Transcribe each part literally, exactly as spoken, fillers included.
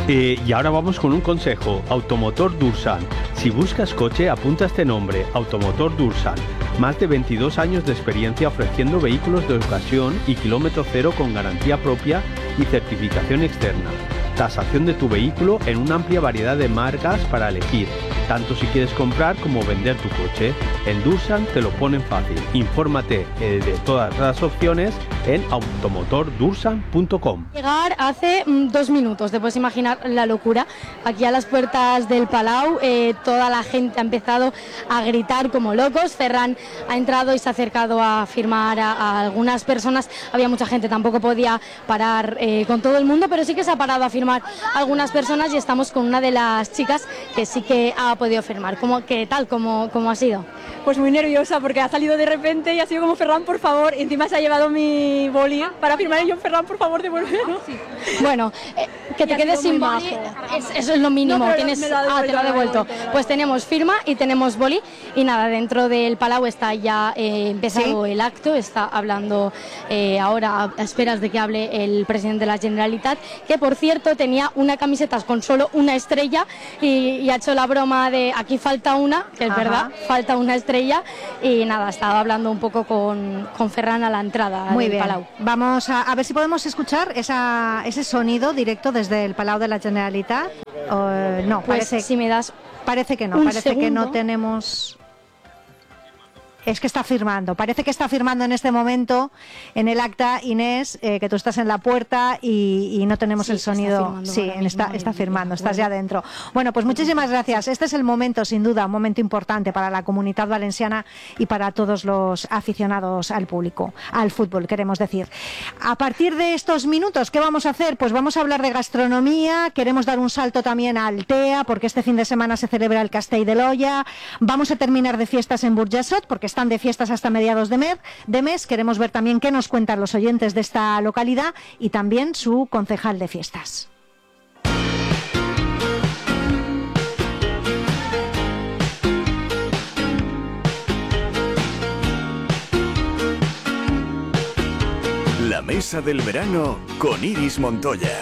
Eh, y ahora vamos con un consejo, Automotor Dursan. Si buscas coche, apunta este nombre, Automotor Dursan. Más de veintidós años de experiencia ofreciendo vehículos de ocasión y kilómetro cero con garantía propia y certificación externa. Tasación de tu vehículo en una amplia variedad de marcas para elegir, tanto si quieres comprar como vender tu coche. En Dursan te lo ponen fácil. Infórmate eh, de todas las opciones en automotor dursan punto com. Llegar hace mm, dos minutos, te puedes imaginar la locura. Aquí a las puertas del Palau, eh, toda la gente ha empezado a gritar como locos. Ferran ha entrado y se ha acercado a firmar a, a algunas personas. Había mucha gente, tampoco podía parar eh, con todo el mundo, pero sí que se ha parado a firmar algunas personas y estamos con una de las chicas que sí que ha podido firmar. ¿Cómo, qué tal? ¿Cómo, cómo ha sido? Pues muy nerviosa porque ha salido de repente y ha sido como Ferran, por favor. Encima se ha llevado mi boli para firmar y yo, Ferran, por favor, devuélvelo. Sí. Bueno, eh, que te quedes sin boli, es, eso es lo mínimo. No, Tienes, me lo ha ah, te lo ha devuelto. devuelto. Pues tenemos firma y tenemos boli y nada, dentro del Palau está ya eh, empezado ¿Sí? el acto, está hablando eh, ahora a esperas de que hable el presidente de la Generalitat, que por cierto tenía una camiseta con solo una estrella y, y ha hecho la broma de aquí falta una, que es Ajá. verdad, falta una estrella y nada, estaba hablando un poco con, con Ferran a la entrada Muy del bien. Palau. Vamos a, a ver si podemos escuchar esa, ese sonido directo desde el Palau de la Generalitat. Uh, no, pues parece, si me das parece que no, parece segundo. que no tenemos... Es que está firmando, parece que está firmando en este momento en el acta, Inés, eh, que tú estás en la puerta y, y no tenemos sí, el sonido. Está sí, está, está firmando, estás ya dentro. Bueno, pues muchísimas gracias. Este es el momento, sin duda, un momento importante para la Comunitat Valenciana y para todos los aficionados al público, al fútbol, queremos decir. A partir de estos minutos, ¿qué vamos a hacer? Pues vamos a hablar de gastronomía, queremos dar un salto también a Altea, porque este fin de semana se celebra el Castell de l'Olla. Vamos a terminar de fiestas en Burjassot, porque están de fiestas hasta mediados de mes, de mes. Queremos ver también qué nos cuentan los oyentes de esta localidad y también su concejal de fiestas. La mesa del verano con Iris Montoya.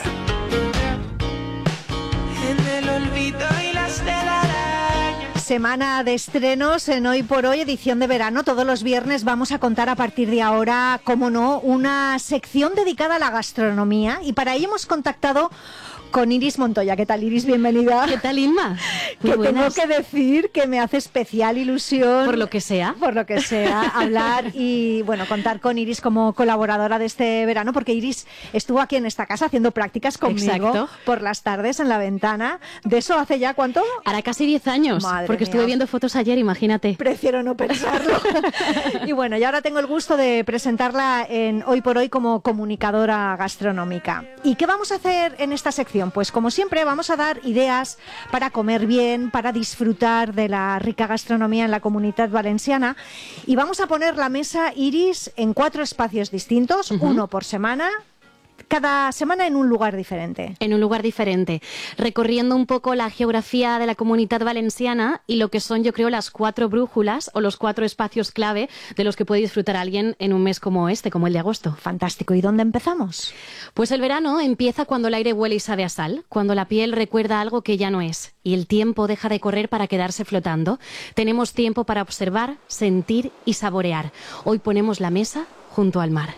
En el olvido y las telarañas. Semana de estrenos en Hoy por Hoy, edición de verano. Todos los viernes vamos a contar a partir de ahora, como no, una sección dedicada a la gastronomía. Y para ello hemos contactado con Iris Montoya. ¿Qué tal, Iris? Bienvenida. ¿Qué tal, Inma? Muy que buenas. Tengo que decir que me hace especial ilusión. Por lo que sea. Por lo que sea, hablar y, bueno, contar con Iris como colaboradora de este verano, porque Iris estuvo aquí en esta casa haciendo prácticas conmigo Exacto. por las tardes en la ventana. ¿De eso hace ya cuánto? Hará casi diez años, Madre porque mía. Estuve viendo fotos ayer, imagínate. Prefiero no pensarlo. Y bueno, y ahora tengo el gusto de presentarla en Hoy por Hoy como comunicadora gastronómica. ¿Y qué vamos a hacer en esta sección? Pues como siempre vamos a dar ideas para comer bien, para disfrutar de la rica gastronomía en la Comunitat Valenciana y vamos a poner la mesa, Iris, en cuatro espacios distintos, uh-huh. uno por semana. Cada semana en un lugar diferente. En un lugar diferente, recorriendo un poco la geografía de la Comunitat Valenciana y lo que son, yo creo, las cuatro brújulas o los cuatro espacios clave de los que puede disfrutar alguien en un mes como este, como el de agosto. Fantástico. ¿Y dónde empezamos? Pues el verano empieza cuando el aire huele y sabe a sal, cuando la piel recuerda algo que ya no es y el tiempo deja de correr para quedarse flotando. Tenemos tiempo para observar, sentir y saborear. Hoy ponemos la mesa junto al mar.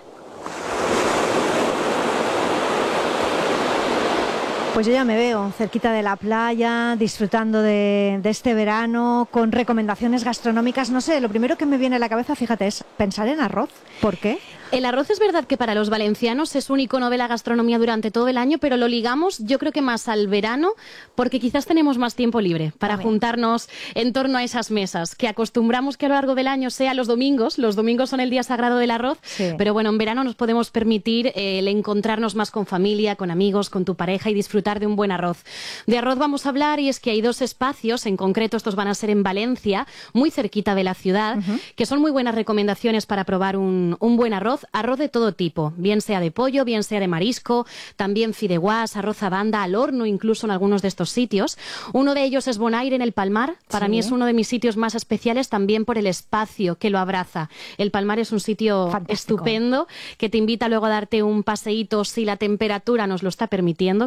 Pues yo ya me veo cerquita de la playa, disfrutando de, de este verano, con recomendaciones gastronómicas. No sé, lo primero que me viene a la cabeza, fíjate, es pensar en arroz. ¿Por qué? El arroz es verdad que para los valencianos es un icono de la gastronomía durante todo el año, pero lo ligamos yo creo que más al verano porque quizás tenemos más tiempo libre para juntarnos en torno a esas mesas, que acostumbramos que a lo largo del año sea los domingos. Los domingos son el día sagrado del arroz, sí. Pero bueno, en verano nos podemos permitir eh, el encontrarnos más con familia, con amigos, con tu pareja y disfrutar de un buen arroz. De arroz vamos a hablar y es que hay dos espacios, en concreto estos van a ser en Valencia, muy cerquita de la ciudad, uh-huh. que son muy buenas recomendaciones para probar un, un buen arroz. Arroz de todo tipo, bien sea de pollo, bien sea de marisco, también fideuás, arroz a banda, al horno incluso en algunos de estos sitios. Uno de ellos es Bonaire en el Palmar, para sí. mí es uno de mis sitios más especiales también por el espacio que lo abraza. El Palmar es un sitio Fantástico. Estupendo que te invita luego a darte un paseíto si la temperatura nos lo está permitiendo, que es verdad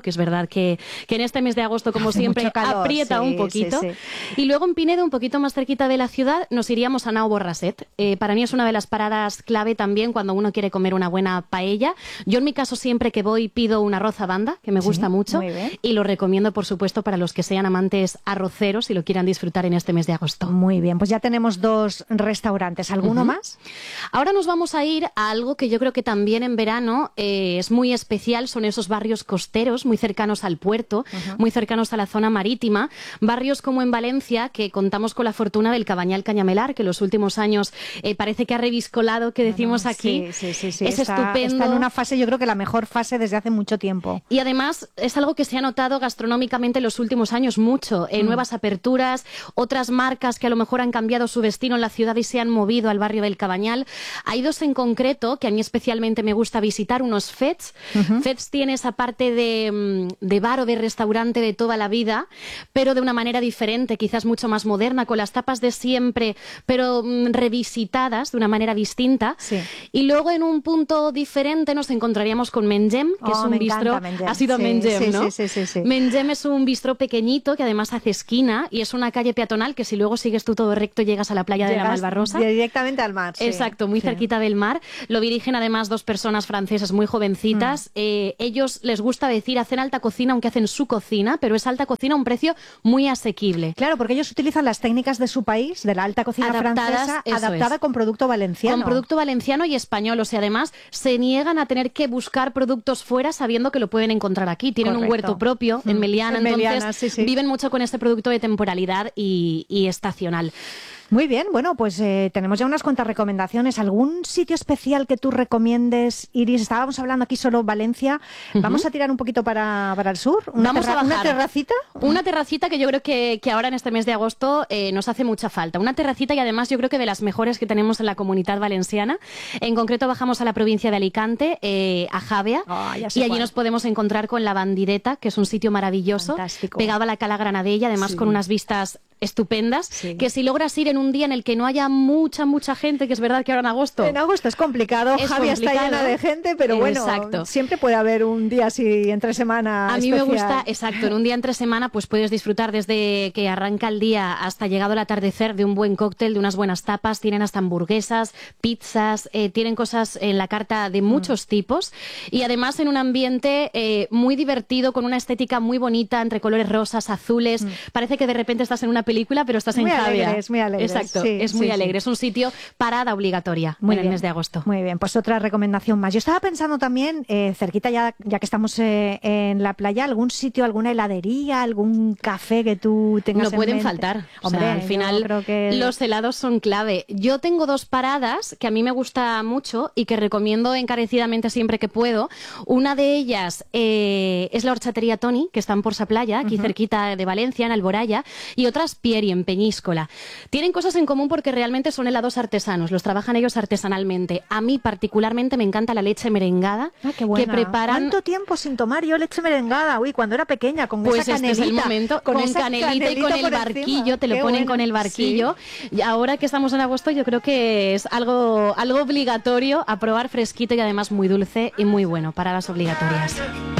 calor, que, que en este mes de agosto, como Hace siempre, mucho calor, aprieta sí, un poquito. sí, sí. Y luego en Pinedo, un poquito más cerquita de la ciudad, nos iríamos a Nau Borrasset. Eh, para mí es una de las paradas clave también cuando uno quiere comer una buena paella. Yo en mi caso siempre que voy pido un arroz a banda, que me gusta Sí, mucho, muy bien. y lo recomiendo por supuesto para los que sean amantes arroceros y lo quieran disfrutar en este mes de agosto. Muy bien, pues ya tenemos dos restaurantes. ¿Alguno Ujú. más? Ahora nos vamos a ir a algo que yo creo que también en verano eh, es muy especial, son esos barrios costeros muy cercanos al puerto, uh-huh. muy cercanos a la zona marítima, barrios como en Valencia, que contamos con la fortuna del Cabañal Cañamelar, que en los últimos años eh, parece que ha reviscolado, que decimos Bueno, aquí. Sí, sí, sí, sí. Es está, estupendo. Está en una fase, yo creo que la mejor fase desde hace mucho tiempo. Y además es algo que se ha notado gastronómicamente en los últimos años mucho, eh, mm. nuevas aperturas, otras marcas que a lo mejor han cambiado su destino en la ciudad y se han movido al barrio del Cabañal. Hay dos en concreto que a mí especialmente me gusta visitar, unos Fets. Uh-huh. Fets tiene esa parte de, de bar o de restaurante de toda la vida, pero de una manera diferente, quizás mucho más moderna, con las tapas de siempre, pero mm, revisitadas de una manera distinta. Sí. Y luego en un punto diferente nos encontraríamos con Mengem, que oh, es un bistró. Ha sido sí, Mengem, sí, ¿no? Sí, sí, sí, sí. Mengem es un bistró pequeñito que además hace esquina y es una calle peatonal que si luego sigues tú todo recto llegas a la playa Llegas de la Malvarrosa. Directamente al mar. Sí. Exacto, muy sí. cerquita del mar. Lo dirigen además dos personas francesas muy jovencitas. Mm. Eh, ellos les gusta decir hacen alta cocina aunque hacen su cocina, pero es alta cocina a un precio muy asequible. Claro, porque ellos utilizan las técnicas de su país, de la alta cocina Adaptadas, francesa, adaptada es. con producto valenciano. Con producto valenciano y español. O sea, además se niegan a tener que buscar productos fuera sabiendo que lo pueden encontrar aquí. Tienen Correcto. un huerto propio mm. en Meliana, en entonces Meliana, sí, sí. viven mucho con este producto de temporalidad y, y estacional. Muy bien, bueno, pues eh, tenemos ya unas cuantas recomendaciones. ¿Algún sitio especial que tú recomiendes, Iris? Estábamos hablando aquí solo Valencia. Uh-huh. ¿Vamos a tirar un poquito para, para el sur? ¿Una Vamos terra- a bajar. ¿Una terracita? Una terracita que yo creo que, que ahora en este mes de agosto eh, nos hace mucha falta. Una terracita y además yo creo que de las mejores que tenemos en la Comunidad Valenciana. En concreto bajamos a la provincia de Alicante, eh, a Javea, oh, y allí cuál. nos podemos encontrar con La Bandireta, que es un sitio maravilloso, fantástico. pegado a la Cala Granadella, además sí. con unas vistas estupendas, sí. que si logras ir en un día en el que no haya mucha, mucha gente, que es verdad que ahora en agosto... En agosto es complicado, es Javia complicado. está llena de gente, pero bueno, exacto. siempre puede haber un día así entre semana A mí especial. me gusta, exacto, en un día entre semana pues puedes disfrutar desde que arranca el día hasta llegado el atardecer de un buen cóctel, de unas buenas tapas, tienen hasta hamburguesas, pizzas, eh, tienen cosas en la carta de muchos mm. tipos y además en un ambiente eh, muy divertido, con una estética muy bonita, entre colores rosas, azules, mm. parece que de repente estás en una película pero estás muy en Javia. Alegres, muy alegres. Exacto, sí, es muy sí, alegre, sí. es un sitio parada obligatoria muy en bien. el mes de agosto. Muy bien, pues otra recomendación más. Yo estaba pensando también, eh, cerquita ya, ya que estamos eh, en la playa, algún sitio, alguna heladería, algún café que tú tengas no en pueden mente. faltar. Hombre, o sea, al final creo que... los helados son clave. Yo tengo dos paradas que a mí me gusta mucho y que recomiendo encarecidamente siempre que puedo. Una de ellas eh, es la Horchatería Toni, que está en Porsa Playa, aquí uh-huh. cerquita de Valencia, en Alboraya, y otra es Pieri, en Peñíscola. Tienen cosas en común porque realmente son helados artesanos, los trabajan ellos artesanalmente. A mí particularmente me encanta la leche merengada ah, qué buena. que preparan. ¿Cuánto tiempo sin tomar yo leche merengada? Uy, cuando era pequeña, con pues esa canelita. Pues este es el momento, con, con esa canelita, canelita y con el barquillo, encima. Te lo qué ponen bueno. con el barquillo. Sí. Y ahora que estamos en agosto yo creo que es algo, algo obligatorio a probar, fresquito y además muy dulce y muy bueno para las obligatorias.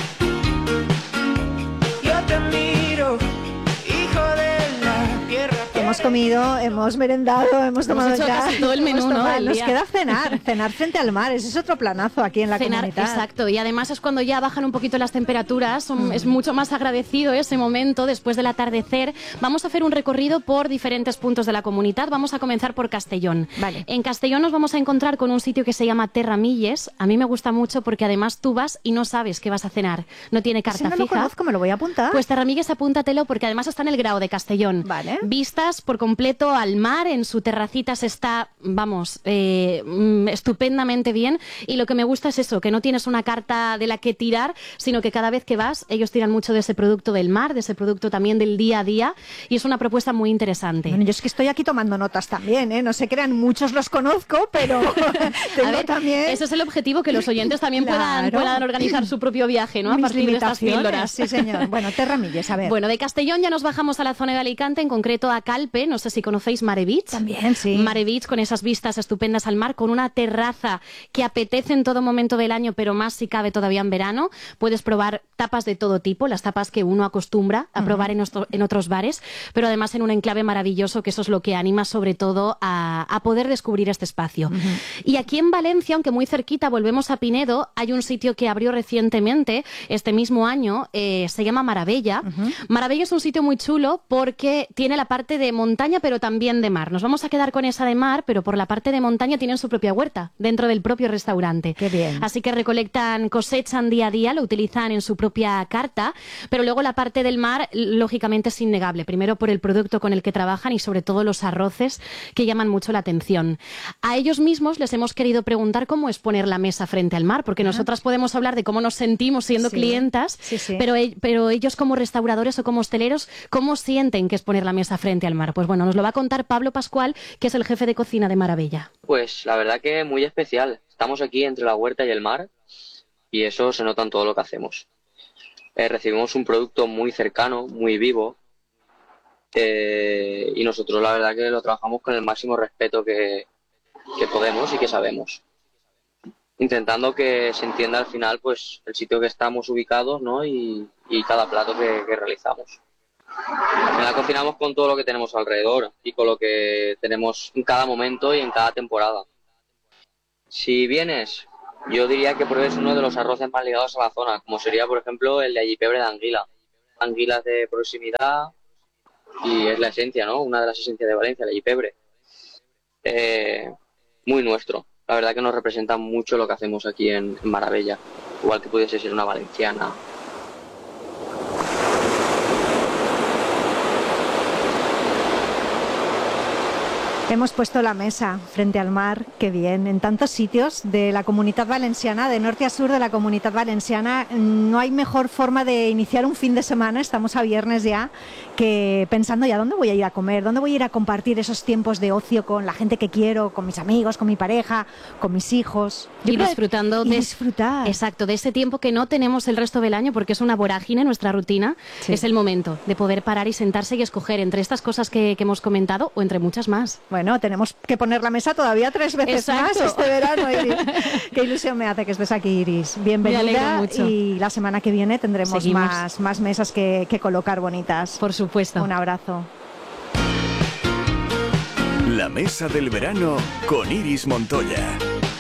Yo te miro, hijo de la tierra. Hemos comido, hemos merendado, hemos tomado hemos hecho ya. Casi todo el menú, ¿no? El Nos día. queda cenar, cenar frente al mar. Ese es otro planazo aquí en la cenar, comunidad. Exacto. Y además es cuando ya bajan un poquito las temperaturas. Son, mm. Es mucho más agradecido ese momento después del atardecer. Vamos a hacer un recorrido por diferentes puntos de la comunidad. Vamos a comenzar por Castellón. Vale. En Castellón nos vamos a encontrar con un sitio que se llama Terramilles. A mí me gusta mucho porque además tú vas y no sabes qué vas a cenar. No tiene carta Ese no fija. lo conozco, me lo voy a apuntar. Pues Terramilles, apúntatelo porque además está en el Grao de Castellón. Vale. Vistas por completo al mar, en su terracita se está, vamos, eh, estupendamente bien y lo que me gusta es eso, que no tienes una carta de la que tirar, sino que cada vez que vas ellos tiran mucho de ese producto del mar, de ese producto también del día a día y es una propuesta muy interesante. Bueno, yo es que estoy aquí tomando notas también, ¿eh? No se crean, muchos los conozco, pero tengo a ver, también... Ese es el objetivo, que los oyentes también claro. puedan, puedan organizar su propio viaje, ¿no? A Mis partir de estas píldoras. Sí, señor. Bueno, Terramilles, a ver. Bueno, de Castellón ya nos bajamos a la zona de Alicante, en concreto a Cal Calpe, no sé si conocéis Mare Beach. También, sí. Mare Beach, con esas vistas estupendas al mar, con una terraza que apetece en todo momento del año, pero más si cabe todavía en verano. Puedes probar tapas de todo tipo, las tapas que uno acostumbra a probar uh-huh. en, otro, en otros bares, pero además en un enclave maravilloso, que eso es lo que anima sobre todo a, a poder descubrir este espacio. Uh-huh. Y aquí en Valencia, aunque muy cerquita, volvemos a Pinedo, hay un sitio que abrió recientemente, este mismo año, eh, se llama Maravella. Uh-huh. Maravella es un sitio muy chulo porque tiene la parte de montaña, pero también de mar. Nos vamos a quedar con esa de mar, pero por la parte de montaña tienen su propia huerta, dentro del propio restaurante. Qué bien. Así que recolectan, cosechan día a día, lo utilizan en su propia carta, pero luego la parte del mar, lógicamente, es innegable. Primero por el producto con el que trabajan y sobre todo los arroces, que llaman mucho la atención. A ellos mismos les hemos querido preguntar cómo es poner la mesa frente al mar, porque uh-huh. nosotras podemos hablar de cómo nos sentimos siendo sí. clientas, sí, sí. Pero, pero ellos como restauradores o como hosteleros, ¿cómo sienten que es poner la mesa frente al mar? Pues bueno, nos lo va a contar Pablo Pascual, que es el jefe de cocina de Maravella. Pues la verdad que muy especial. Estamos aquí entre la huerta y el mar y eso se nota en todo lo que hacemos. Eh, recibimos un producto muy cercano, muy vivo eh, y nosotros la verdad que lo trabajamos con el máximo respeto que, que podemos y que sabemos. Intentando que se entienda al final pues el sitio que estamos ubicados, ¿no? y, y cada plato que, que realizamos. Al final cocinamos con todo lo que tenemos alrededor y con lo que tenemos en cada momento y en cada temporada. Si vienes, yo diría que pruebes uno de los arroces más ligados a la zona, como sería, por ejemplo, el de allipebre de anguila. Anguilas de proximidad y es la esencia, ¿no? Una de las esencias de Valencia, el allipebre. Eh, muy nuestro. La verdad que nos representa mucho lo que hacemos aquí en, en Maravella, igual que pudiese ser una valenciana. Hemos puesto la mesa frente al mar, qué bien, en tantos sitios de la Comunitat Valenciana, de norte a sur de la Comunitat Valenciana. No hay mejor forma de iniciar un fin de semana, estamos a viernes ya, que pensando ya dónde voy a ir a comer, dónde voy a ir a compartir esos tiempos de ocio con la gente que quiero, con mis amigos, con mi pareja, con mis hijos. Yo y disfrutando y de disfrutar. Exacto, de ese tiempo que no tenemos el resto del año porque es una vorágine nuestra rutina. Sí. Es el momento de poder parar y sentarse y escoger entre estas cosas que, que hemos comentado o entre muchas más. Bueno, tenemos que poner la mesa todavía tres veces Exacto. más este verano, Iris. Qué ilusión me hace que estés aquí, Iris. Bienvenida y la semana que viene tendremos más, más mesas que, que colocar bonitas. Por supuesto. Un abrazo. La mesa del verano con Iris Montoya.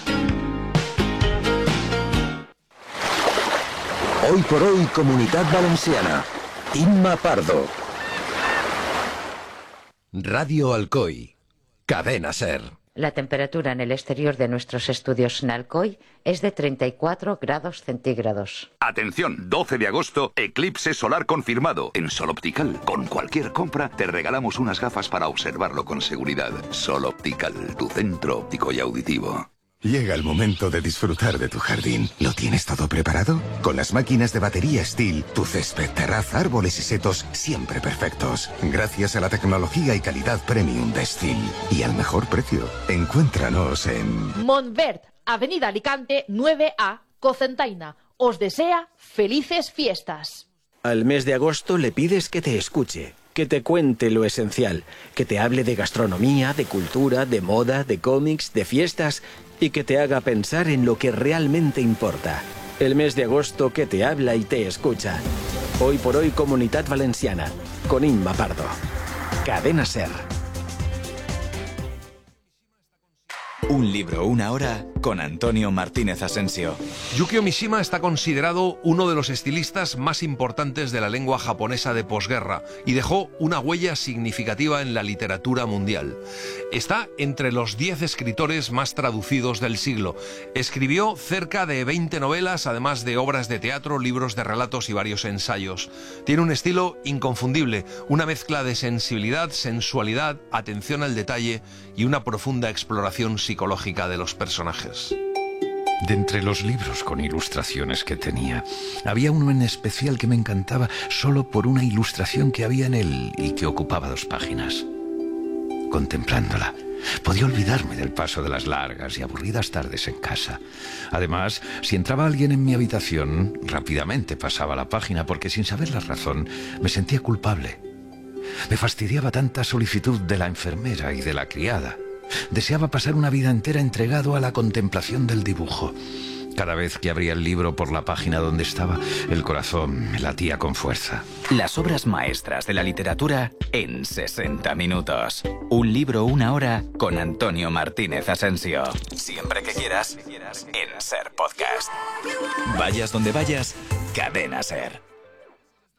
Hoy por hoy, Comunitat Valenciana. Imma Pardo. Radio Alcoy. Cadena SER. La temperatura en el exterior de nuestros estudios en Alcoy es de treinta y cuatro grados centígrados. Atención, doce de agosto, eclipse solar confirmado. En Sol Optical, con cualquier compra, te regalamos unas gafas para observarlo con seguridad. Sol Optical, tu centro óptico y auditivo. Llega el momento de disfrutar de tu jardín. ¿Lo tienes todo preparado? Con las máquinas de batería Steel, tu césped, terraza, árboles y setos siempre perfectos. Gracias a la tecnología y calidad premium de Steel. Y al mejor precio. Encuéntranos en Montvert, Avenida Alicante nueve A, Cocentaina. Os desea felices fiestas. Al mes de agosto le pides que te escuche, que te cuente lo esencial, que te hable de gastronomía, de cultura, de moda, de cómics, de fiestas y que te haga pensar en lo que realmente importa. El mes de agosto que te habla y te escucha. Hoy por hoy, Comunitat Valenciana, con Imma Pardo. Cadena SER. Un libro, una hora, con Antonio Martínez Asensio. Yukio Mishima está considerado uno de los estilistas más importantes de la lengua japonesa de posguerra y dejó una huella significativa en la literatura mundial. Está entre los diez escritores más traducidos del siglo. Escribió cerca de veinte novelas, además de obras de teatro, libros de relatos y varios ensayos. Tiene un estilo inconfundible, una mezcla de sensibilidad, sensualidad, atención al detalle y una profunda exploración psicológica de los personajes. De entre los libros con ilustraciones que tenía, había uno en especial que me encantaba solo por una ilustración que había en él y que ocupaba dos páginas. Contemplándola, podía olvidarme del paso de las largas y aburridas tardes en casa. Además, si entraba alguien en mi habitación, rápidamente pasaba la página porque sin saber la razón me sentía culpable. Me fastidiaba tanta solicitud de la enfermera y de la criada. Deseaba pasar una vida entera entregado a la contemplación del dibujo. Cada vez que abría el libro por la página donde estaba, el corazón me latía con fuerza. Las obras maestras de la literatura en sesenta minutos. Un libro, una hora, con Antonio Martínez Asensio. Siempre que quieras, en Ser Podcast. Vayas donde vayas, Cadena Ser.